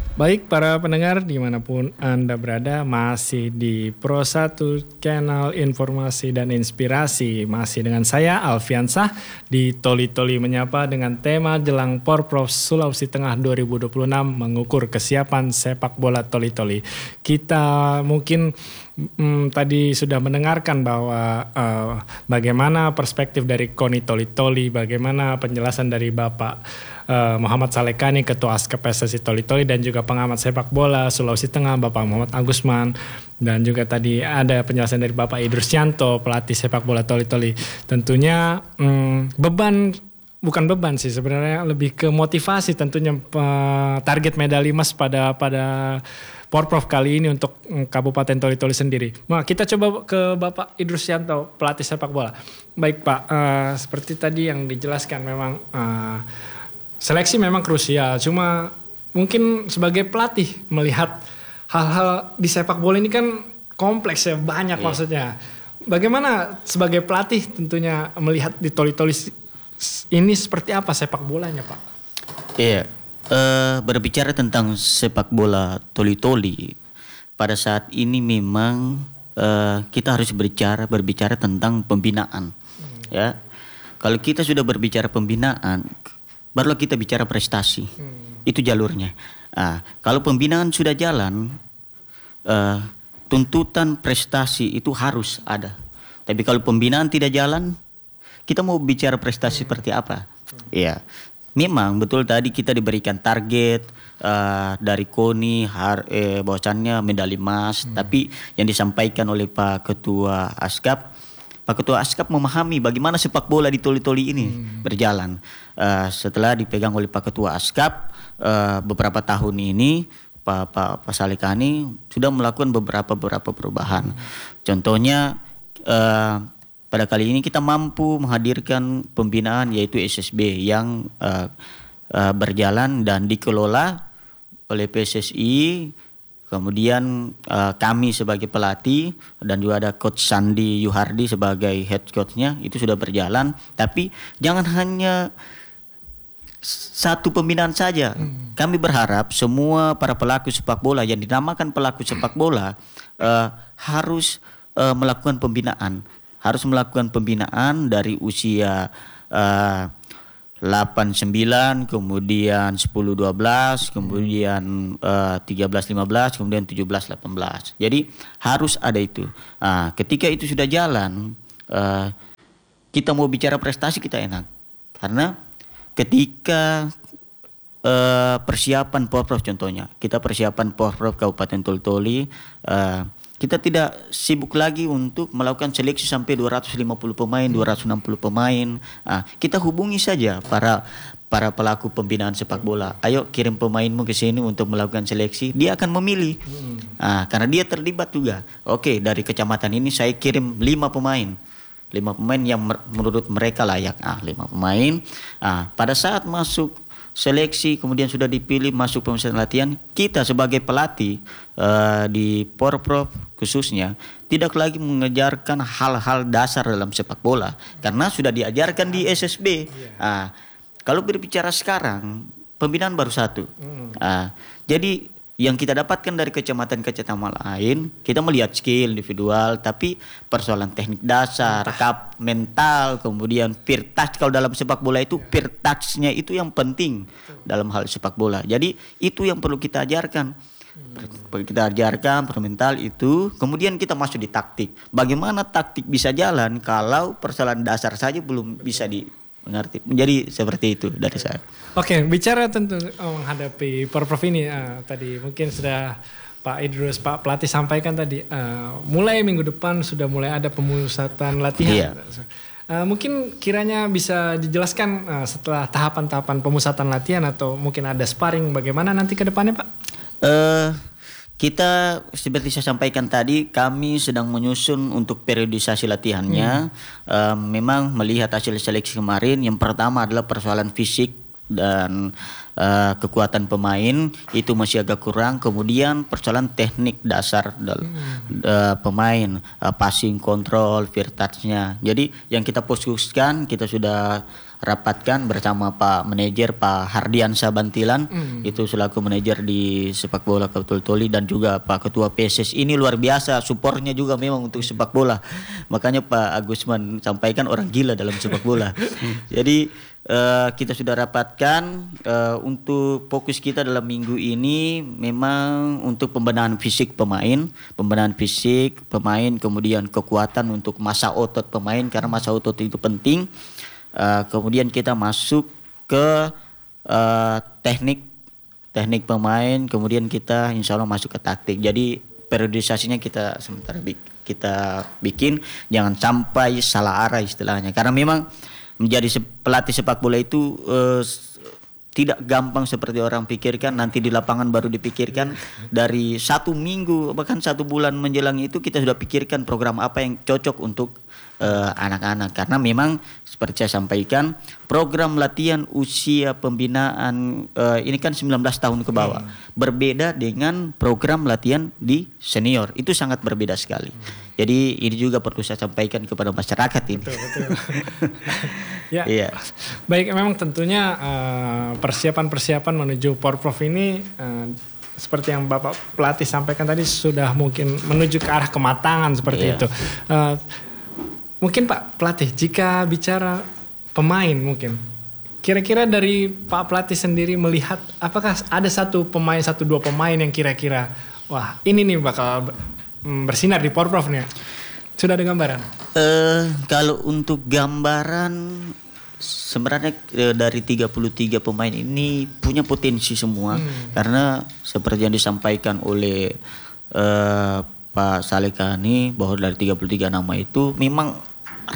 Baik para pendengar dimanapun Anda berada, masih di Pro 1 Channel Informasi dan Inspirasi. Masih dengan saya Alfiansah di Toli Toli Menyapa dengan tema jelang Porprov Sulawesi Tengah 2026 mengukur kesiapan sepak bola Toli Toli. Kita mungkin tadi sudah mendengarkan bahwa bagaimana perspektif dari KONI Toli Toli, bagaimana penjelasan dari Bapak Muhammad Salekani, Ketua ASKEP PSSI Toli Toli, dan juga pengamat sepak bola Sulawesi Tengah Bapak Muhammad Agusman, dan juga tadi ada penjelasan dari Bapak Idrusyanto, pelatih sepak bola Toli Toli. Tentunya bukan beban sih sebenarnya, lebih ke motivasi tentunya, target medali emas pada Porprov kali ini untuk Kabupaten Toli Toli sendiri. Nah, kita coba ke Bapak Idrusyanto, pelatih sepak bola. Baik Pak, seperti tadi yang dijelaskan memang seleksi memang krusial. Cuma mungkin sebagai pelatih melihat hal-hal di sepak bola ini kan kompleks ya, banyak maksudnya. Bagaimana sebagai pelatih tentunya melihat di Toli Toli ini seperti apa sepak bolanya Pak? Iya, berbicara tentang sepak bola Toli Toli pada saat ini memang kita harus berbicara tentang pembinaan. Ya, kalau kita sudah berbicara pembinaan, barulah kita bicara prestasi. Itu jalurnya. Kalau pembinaan sudah jalan, tuntutan prestasi itu harus ada. Tapi kalau pembinaan tidak jalan, kita mau bicara prestasi seperti apa? Iya, memang betul tadi kita diberikan target dari KONI bahwasannya medali emas. Tapi yang disampaikan oleh Pak Ketua ASKAP memahami bagaimana sepak bola di Toli Toli ini berjalan. Setelah dipegang oleh Pak Ketua ASKAP beberapa tahun ini, Pak Salekani sudah melakukan beberapa perubahan. Contohnya pada kali ini kita mampu menghadirkan pembinaan yaitu SSB yang berjalan dan dikelola oleh PSSI. Kemudian kami sebagai pelatih dan juga ada Coach Sandi Yuhardi sebagai head coachnya, itu sudah berjalan. Tapi jangan hanya satu pembinaan saja. Kami berharap semua para pelaku sepak bola yang dinamakan pelaku sepak bola harus melakukan pembinaan. Harus melakukan pembinaan dari usia 8-9, kemudian 10-12, kemudian 13-15, kemudian 17-18. Jadi harus ada itu. Ketika itu sudah jalan, kita mau bicara prestasi kita enak. Karena ketika persiapan Porprov contohnya, kita persiapan Porprov Kabupaten Toli Toli, kita tidak sibuk lagi untuk melakukan seleksi sampai 250 pemain, 260 pemain. Kita hubungi saja para pelaku pembinaan sepak bola. Ayo kirim pemainmu ke sini untuk melakukan seleksi. Dia akan memilih. Karena dia terlibat juga. Oke, dari kecamatan ini saya kirim 5 pemain. 5 pemain yang menurut mereka layak. 5 pemain. Pada saat masuk seleksi kemudian sudah dipilih masuk pemusatan latihan, kita sebagai pelatih di Porprov khususnya tidak lagi mengejarkan hal-hal dasar dalam sepak bola karena sudah diajarkan di SSB. Kalau berbicara sekarang pembinaan baru 1. Jadi yang kita dapatkan dari kecamatan-kecamatan lain, kita melihat skill individual, tapi persoalan teknik dasar, mental, kemudian peer touch. Kalau dalam sepak bola itu peer touch-nya itu yang penting dalam hal sepak bola. Jadi itu yang perlu kita ajarkan. Kita ajarkan mental itu, kemudian kita masuk di taktik. Bagaimana taktik bisa jalan kalau persoalan dasar saja belum bisa mengerti. Jadi seperti itu dari saya. Oke, bicara tentu menghadapi Porprov ini tadi mungkin sudah Pak Idrus, Pak pelatih sampaikan tadi mulai minggu depan sudah mulai ada pemusatan latihan. Mungkin kiranya bisa dijelaskan setelah tahapan-tahapan pemusatan latihan atau mungkin ada sparring bagaimana nanti ke depannya Pak? Kita seperti saya sampaikan tadi, kami sedang menyusun untuk periodisasi latihannya. Memang melihat hasil seleksi kemarin, yang pertama adalah persoalan fisik dan kekuatan pemain itu masih agak kurang. Kemudian persoalan teknik dasar pemain, passing, control, peer touch-nya. Jadi yang kita fokuskan, kita sudah rapatkan bersama Pak Manajer Pak Hardiansyah Bantilan, itu selaku manajer di sepak bola Kabupaten Toli, dan juga Pak Ketua PSSI. Ini luar biasa supportnya juga memang untuk sepak bola. Makanya Pak Agusman sampaikan orang gila dalam sepak bola. Jadi kita sudah rapatkan untuk fokus kita dalam minggu ini memang untuk pembenahan fisik pemain, kemudian kekuatan untuk masa otot pemain karena masa otot itu penting. Kemudian kita masuk ke teknik pemain, kemudian kita insya Allah masuk ke taktik. Jadi periodisasinya kita sementara kita bikin, jangan sampai salah arah istilahnya, karena memang menjadi pelatih sepak bola itu tidak gampang seperti orang pikirkan. Nanti di lapangan baru dipikirkan. Dari 1 minggu bahkan 1 bulan menjelang itu kita sudah pikirkan program apa yang cocok untuk anak-anak. Karena memang seperti saya sampaikan, program latihan usia pembinaan ini kan 19 tahun ke bawah. Berbeda dengan program latihan di senior. Itu sangat berbeda sekali. Jadi ini juga perlu saya sampaikan kepada masyarakat ini. Betul. Ya. Iya. Baik, memang tentunya persiapan menuju Porprov ini seperti yang Bapak pelatih sampaikan tadi sudah mungkin menuju ke arah kematangan seperti itu. Mungkin Pak pelatih, jika bicara pemain mungkin, kira-kira dari Pak pelatih sendiri melihat apakah ada 1 pemain, 1-2 pemain yang kira-kira wah ini nih bakal bersinar di Porprov nih? Sudah ada gambaran? Kalau untuk gambaran sebenarnya dari 33 pemain ini punya potensi semua, karena seperti yang disampaikan oleh Pak Salekani bahwa dari 33 nama itu memang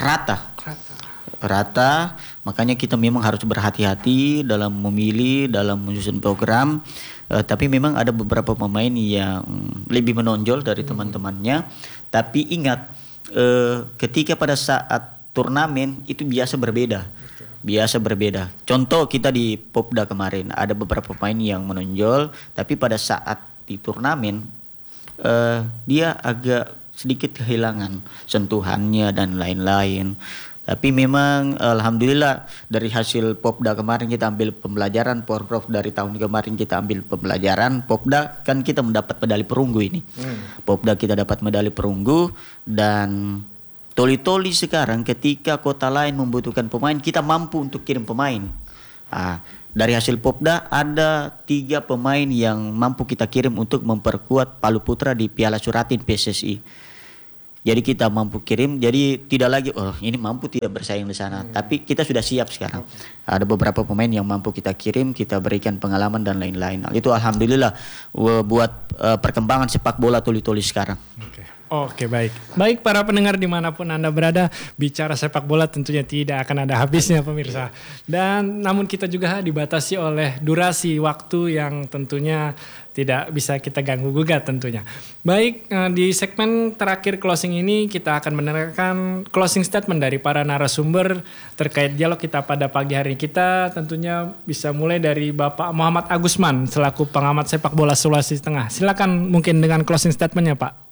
rata, makanya kita memang harus berhati-hati dalam memilih, dalam menyusun program. Tapi memang ada beberapa pemain yang lebih menonjol dari teman-temannya. Tapi ingat, ketika pada saat turnamen itu biasa berbeda. Contoh kita di Popda kemarin ada beberapa pemain yang menonjol, tapi pada saat di turnamen dia agak sedikit kehilangan sentuhannya dan lain-lain. Tapi memang alhamdulillah dari hasil Popda kemarin kita ambil pembelajaran, Porprov dari tahun kemarin kita ambil pembelajaran. Popda kan kita mendapat medali perunggu ini. Popda kita dapat medali perunggu, dan Toli-Toli sekarang ketika kota lain membutuhkan pemain, kita mampu untuk kirim pemain. Dari hasil Popda ada 3 pemain yang mampu kita kirim untuk memperkuat Palu Putra di Piala Suratin PSSI. Jadi kita mampu kirim, jadi tidak lagi ini mampu tidak bersaing di sana. Tapi kita sudah siap sekarang. Ada beberapa pemain yang mampu kita kirim, kita berikan pengalaman dan lain-lain. Itu alhamdulillah buat perkembangan sepak bola Toli-Toli sekarang. Oke, baik. Baik para pendengar dimanapun Anda berada, bicara sepak bola tentunya tidak akan ada habisnya pemirsa. Dan namun kita juga dibatasi oleh durasi waktu yang tentunya tidak bisa kita ganggu gugat tentunya. Baik, di segmen terakhir closing ini kita akan mendengarkan closing statement dari para narasumber terkait dialog kita pada pagi hari kita. Tentunya bisa mulai dari Bapak Muhammad Agusman selaku pengamat sepak bola Sulawesi Tengah. Silakan mungkin dengan closing statementnya Pak.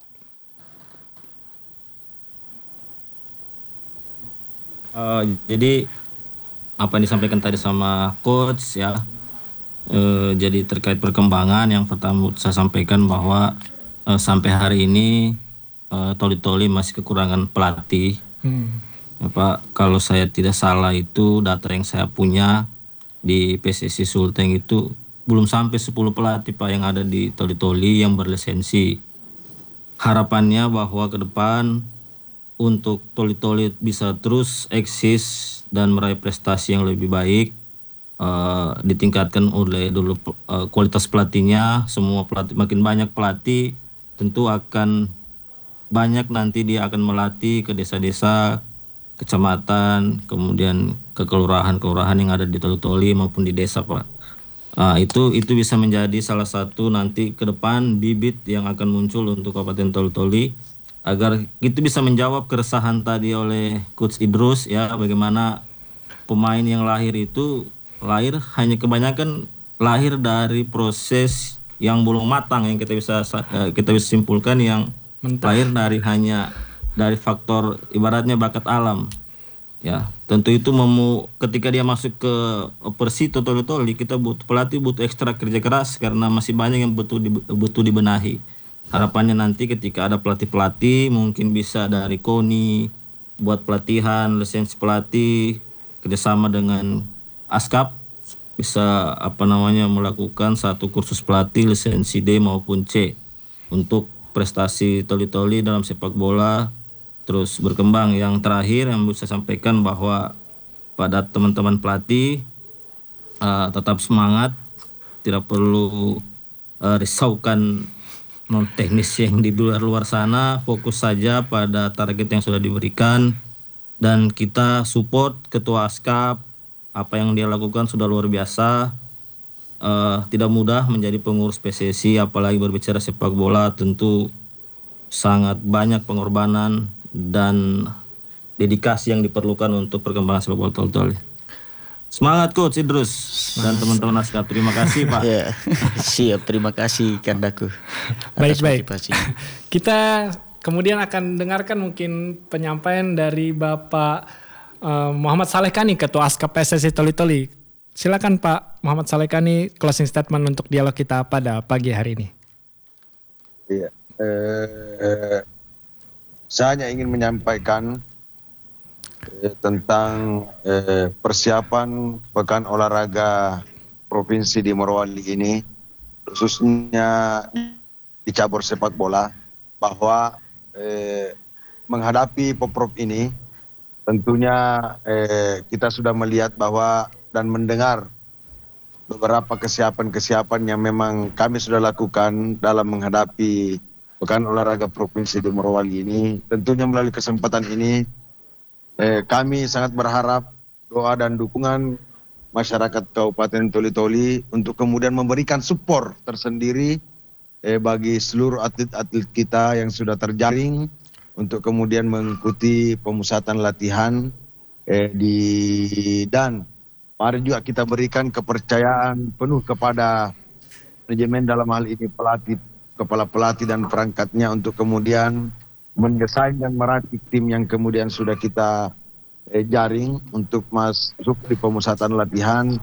Jadi apa yang disampaikan tadi sama coach ya, jadi terkait perkembangan yang pertama saya sampaikan bahwa sampai hari ini Toli-Toli masih kekurangan pelatih. Ya, Pak, kalau saya tidak salah itu data yang saya punya di PSSI Sulteng itu belum sampai 10 pelatih Pak yang ada di Toli-Toli yang berlisensi. Harapannya bahwa ke depan untuk Toli-Toli bisa terus eksis dan meraih prestasi yang lebih baik, ditingkatkan oleh dulu kualitas pelatihnya. Semua pelatih, makin banyak pelatih tentu akan banyak nanti dia akan melatih ke desa-desa, kecamatan, kemudian ke kelurahan-kelurahan yang ada di Toli-Toli maupun di desa Pak. Itu bisa menjadi salah satu nanti ke depan bibit yang akan muncul untuk Kabupaten Toli-Toli, agar itu bisa menjawab keresahan tadi oleh Coach Idrus ya, bagaimana pemain yang lahir hanya kebanyakan lahir dari proses yang belum matang, yang kita bisa simpulkan yang lahir dari faktor ibaratnya bakat alam. Ya, tentu itu ketika dia masuk ke Persito Toli-Toli, kita pelatih butuh ekstra kerja keras karena masih banyak yang butuh dibenahi. Harapannya nanti ketika ada pelatih-pelatih mungkin bisa dari KONI buat pelatihan, lisensi pelatih, kerjasama dengan ASKAP bisa melakukan satu kursus pelatih lisensi D maupun C untuk prestasi Toli-Toli dalam sepak bola terus berkembang. Yang terakhir yang bisa sampaikan bahwa pada teman-teman pelatih tetap semangat, tidak perlu risaukan non teknis yang di luar sana, fokus saja pada target yang sudah diberikan dan kita support ketua ASKAP. Apa yang dia lakukan sudah luar biasa. Tidak mudah menjadi pengurus PSSI, apalagi berbicara sepak bola, tentu sangat banyak pengorbanan dan dedikasi yang diperlukan untuk perkembangan sepak bola Toli-Toli. Semangat Coach Idrus dan teman-teman ASKAP. Terima kasih Pak. Ya, siap, terima kasih Kandaku. Baik. Kita kemudian akan dengarkan mungkin penyampaian dari Bapak Muhammad Saleh Kani, Ketua ASKAP PSSI Toli-Toli. Silakan Pak Muhammad Saleh Kani, closing statement untuk dialog kita pada pagi hari ini. Iya, saya hanya ingin menyampaikan tentang persiapan Pekan Olahraga Provinsi di Morowali ini, khususnya di cabur sepak bola, bahwa menghadapi Poprov ini tentunya kita sudah melihat bahwa dan mendengar beberapa kesiapan yang memang kami sudah lakukan dalam menghadapi Pekan Olahraga Provinsi di Morowali ini. Tentunya melalui kesempatan ini kami sangat berharap doa dan dukungan masyarakat Kabupaten Toli-Toli untuk kemudian memberikan support tersendiri bagi seluruh atlet-atlet kita yang sudah terjaring untuk kemudian mengikuti pemusatan latihan dan mari juga kita berikan kepercayaan penuh kepada manajemen, dalam hal ini pelatih, kepala pelatih dan perangkatnya, untuk kemudian mendesain dan merakit tim yang kemudian sudah kita jaring untuk masuk di pemusatan latihan,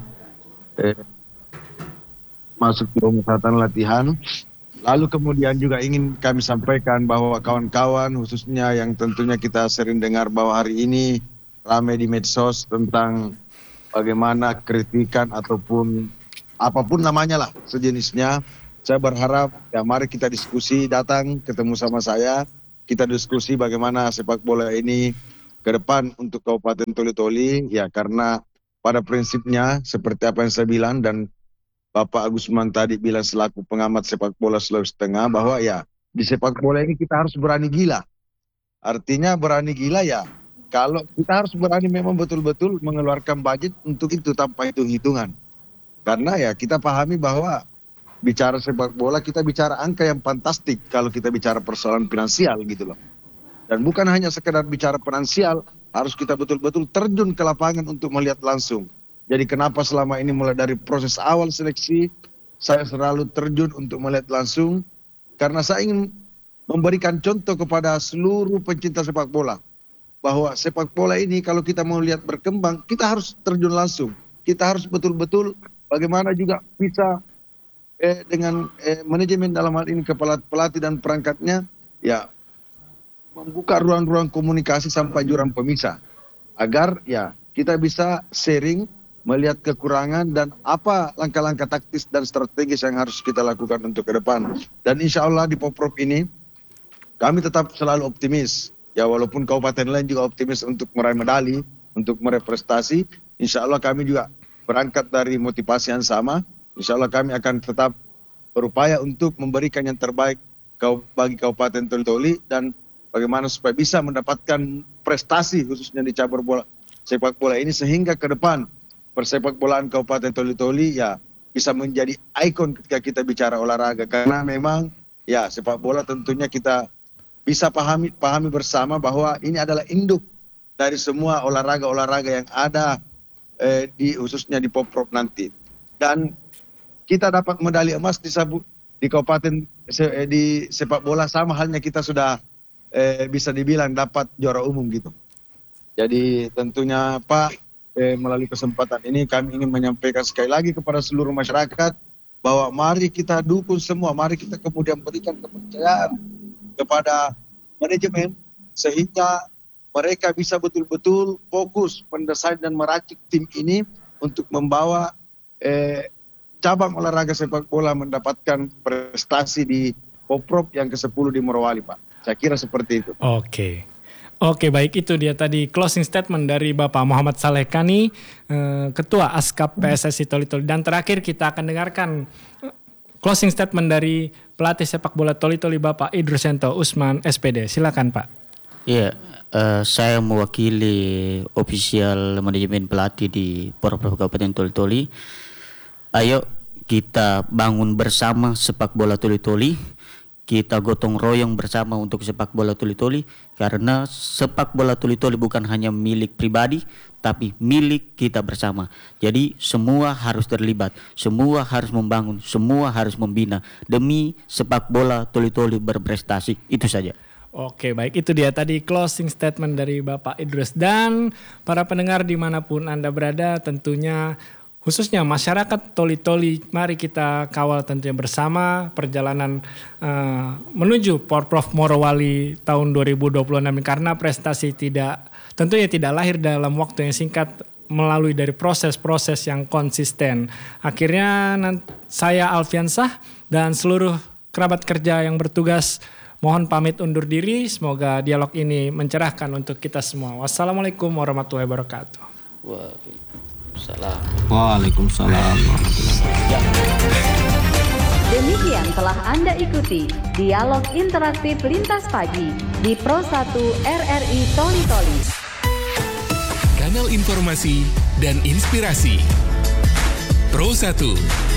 Lalu kemudian juga ingin kami sampaikan bahwa kawan-kawan, khususnya yang tentunya kita sering dengar bahwa hari ini ramai di medsos tentang bagaimana kritikan ataupun apapun namanya lah sejenisnya. Saya berharap ya mari kita diskusi, datang ketemu sama saya, kita diskusi bagaimana sepak bola ini ke depan untuk Kabupaten Toli-Toli, ya karena pada prinsipnya seperti apa yang saya bilang dan Bapak Agusman tadi bilang selaku pengamat sepak bola Sulawesi Tengah, bahwa ya di sepak bola ini kita harus berani gila. Artinya berani gila ya kalau kita harus berani memang betul-betul mengeluarkan budget untuk itu tanpa hitung-hitungan. Karena ya kita pahami bahwa bicara sepak bola kita bicara angka yang fantastik kalau kita bicara persoalan finansial gitu loh. Dan bukan hanya sekedar bicara finansial, harus kita betul-betul terjun ke lapangan untuk melihat langsung. Jadi kenapa selama ini mulai dari proses awal seleksi, saya selalu terjun untuk melihat langsung. Karena saya ingin memberikan contoh kepada seluruh pencinta sepak bola. Bahwa sepak bola ini kalau kita mau lihat berkembang, kita harus terjun langsung. Kita harus betul-betul bagaimana juga bisa dengan manajemen dalam hal ini kepala pelatih dan perangkatnya, ya membuka ruang-ruang komunikasi sampai jurang pemisah. Agar ya kita bisa sharing, melihat kekurangan dan apa langkah-langkah taktis dan strategis yang harus kita lakukan untuk ke depan. Dan insya Allah di Poprov ini kami tetap selalu optimis. Ya walaupun kabupaten lain juga optimis untuk meraih medali, untuk meraih prestasi, insya Allah kami juga berangkat dari motivasi yang sama. Insya Allah kami akan tetap berupaya untuk memberikan yang terbaik bagi Kabupaten Toli-Toli dan bagaimana supaya bisa mendapatkan prestasi khususnya di cabur bola sepak bola ini, sehingga ke depan persepak bolaan Kabupaten Toli-Toli ya bisa menjadi ikon ketika kita bicara olahraga. Karena memang ya sepak bola tentunya kita bisa pahami bersama bahwa ini adalah induk dari semua olahraga-olahraga yang ada khususnya di Poprov nanti. Dan kita dapat medali emas di Kabupaten di sepak bola sama halnya kita sudah bisa dibilang dapat juara umum gitu. Jadi tentunya Pak, melalui kesempatan ini kami ingin menyampaikan sekali lagi kepada seluruh masyarakat bahwa mari kita dukung semua, mari kita kemudian berikan kepercayaan kepada manajemen sehingga mereka bisa betul-betul fokus mendesain dan meracik tim ini untuk membawa cabang olahraga sepak bola mendapatkan prestasi di Poprov yang ke-10 di Morowali, Pak. Saya kira seperti itu. Oke, baik, itu dia tadi closing statement dari Bapak Muhammad Saleh Kani, Ketua Askap PSSI Toli-Toli. Dan terakhir kita akan dengarkan closing statement dari pelatih sepak bola Toli-Toli Bapak Idrusianto Usman SPD. Silakan Pak. Iya, saya mewakili ofisial manajemen pelatih di Porprov Kabupaten Toli-Toli. Ayo kita bangun bersama sepak bola Toli-Toli. Kita gotong royong bersama untuk sepak bola Toli-Toli, karena sepak bola Toli-Toli bukan hanya milik pribadi, tapi milik kita bersama. Jadi semua harus terlibat, semua harus membangun, semua harus membina demi sepak bola Toli-Toli berprestasi. Itu saja. Oke, baik, itu dia tadi closing statement dari Bapak Idrus. Dan para pendengar dimanapun Anda berada, tentunya khususnya masyarakat Toli-Toli, mari kita kawal tentunya bersama perjalanan menuju Porprov Morowali tahun 2026 ini, karena prestasi tentunya tidak lahir dalam waktu yang singkat, melalui dari proses-proses yang konsisten. Akhirnya saya Alfiansah dan seluruh kerabat kerja yang bertugas mohon pamit undur diri. Semoga dialog ini mencerahkan untuk kita semua. Wassalamualaikum warahmatullahi wabarakatuh. Waalaikumsalam warahmatullahi wabarakatuh. Demikian telah Anda ikuti dialog interaktif lintas pagi di Pro 1 RRI Toli-Toli. Kanal informasi dan inspirasi Pro 1.